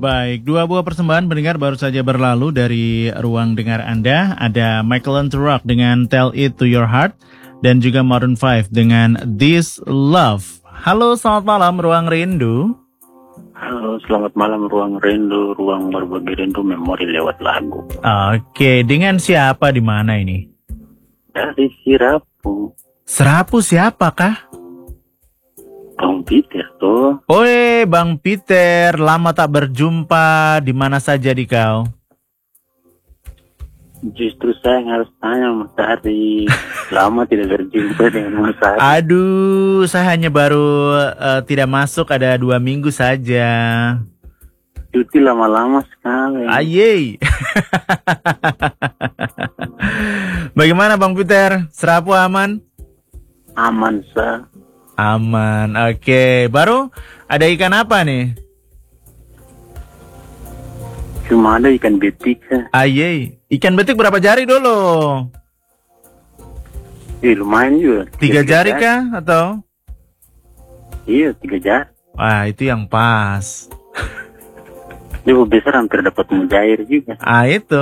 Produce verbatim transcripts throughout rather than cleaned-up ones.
Baik, dua buah persembahan pendengar baru saja berlalu dari ruang dengar Anda. Ada Michael Anturock dengan Tell It To Your Heart dan juga Maroon five dengan This Love. Halo, selamat malam Ruang Rindu. Halo, selamat malam Ruang Rindu, Ruang Berbagi Rindu Memori lewat lagu. Oke, dengan siapa di mana ini? Dari Sirapu. Serapu siapakah? Bang Peter tuh. Oi, Bang Peter, lama tak berjumpa. Di mana saja di kau? Justru saya yang harus tanya Mas Ari. Lama tidak berjumpa dengan Mas Ari. Aduh, saya hanya baru uh, tidak masuk ada dua minggu saja. Cuti lama-lama sekali. Ayey. Bagaimana Bang Peter? Serapu aman? Aman, sah. Aman, oke. Okay. Baru ada ikan apa nih? Cuma ada ikan betik. Ayey, ikan betik berapa jari dulu? Eh, lumayan juga. Tiga, tiga jari, jari kah atau? Iya, tiga jari. Wah, itu yang pas. Dia besar hampir dapat mujair juga. Ah, itu.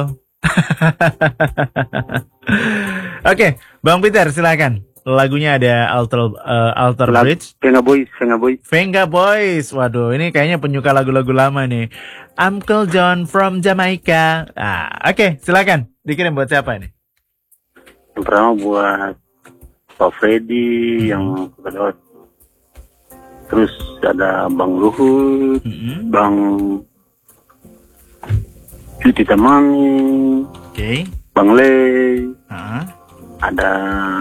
Oke, okay, Bang Peter silakan. Lagunya ada Alter uh, Alter Lag- Bridge. Venga Boys, Venga Boys. Venga Boys. Waduh, ini kayaknya penyuka lagu-lagu lama nih. Uncle John from Jamaica. Ah, oke, okay, silakan. Dikirim buat siapa ini? Yang pertama buat Pak Freddy hmm. yang kedua. Terus ada Bang Luhut, hmm. Bang Cuti Tamami, oke, okay. Bang Lei, uh-huh. ada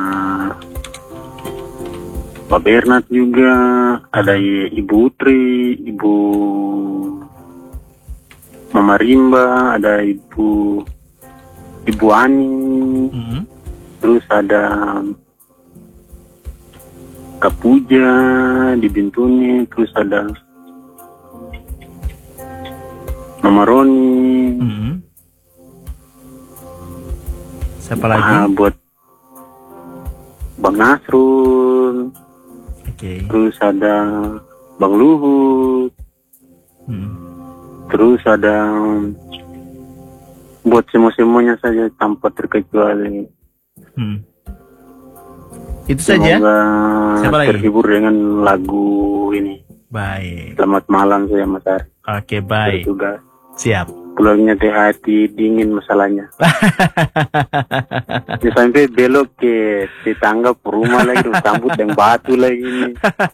Pak Bernard juga, ada Ibu Utri, Ibu Mama Rimba, ada Ibu Ibu Ani, mm-hmm. terus ada Kak Puja di Bintuni, terus ada Mama Roni, mm-hmm. siapa lagi? Ah, buat Bang Nasrul. Okay. Terus ada Bang Luhut, hmm. terus ada buat semua-semuanya saja tanpa terkecuali. Hmm. Itu saja. Semoga terhibur dengan lagu ini. Baik. Selamat malam saya Mas Ari. Oke, baik. Bertugas. Siap. Pulangnya teh hati dingin masalahnya. Ya, sampai belok ke tetangga rumah lagi, sambut yang batu lagi nih.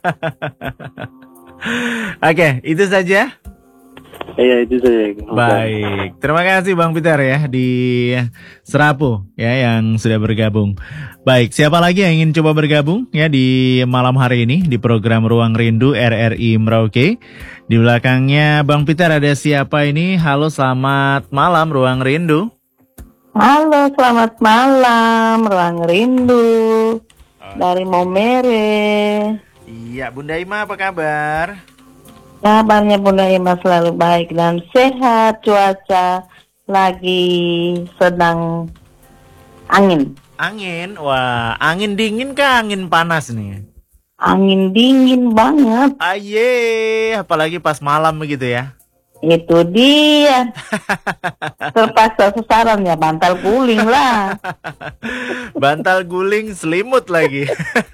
Oke, itu saja. Iya, itu saja. Baik, terima kasih Bang Peter ya di Serapu ya yang sudah bergabung. Baik, siapa lagi yang ingin coba bergabung ya di malam hari ini di program Ruang Rindu R R I Merauke? Di belakangnya Bang Peter ada siapa ini? Halo, selamat malam Ruang Rindu. Halo, selamat malam Ruang Rindu dari Momere. Iya, Bunda Ima apa kabar? Kabarnya Bunda Ima selalu baik dan sehat, cuaca lagi sedang angin. Angin? Wah, angin dingin kah angin panas nih? Angin dingin banget. Aye, apalagi pas malam begitu ya. Itu dia. Terpaksa sasaran ya, bantal guling lah. Bantal guling selimut lagi.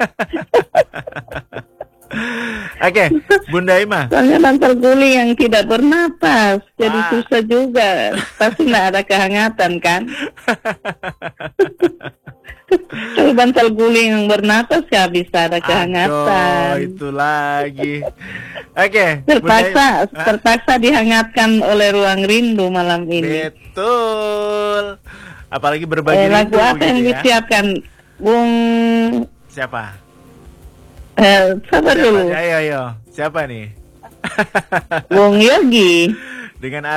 Oke, okay, Bunda Ima. Soalnya bantal guling yang tidak bernapas, jadi ah. susah juga. Pasti nggak ada kehangatan kan? Kalau bantal guling yang bernapas ya bisa ada kehangatan. Aduh, itu lagi. Oke. Okay, terpaksa, Bunda... terpaksa dihangatkan oleh Ruang Rindu malam ini. Betul. Apalagi berbagi eh, lagu rindu. Apa yang ya? disiapkan, Bung? Siapa? Eh, sabar Siapa? dulu. Ayo, ayo. Siapa nih? Bung Yogi. Dengan